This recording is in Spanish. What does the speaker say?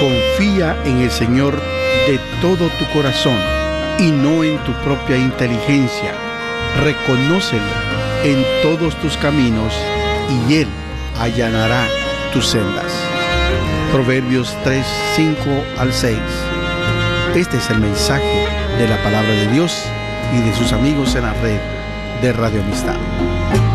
Confía en el Señor de todo tu corazón y no en tu propia inteligencia. Reconócelo en todos tus caminos y Él allanará tus sendas. Proverbios 3, 5 al 6. Este es el mensaje de la palabra de Dios y de sus amigos en la red de Radio Amistad.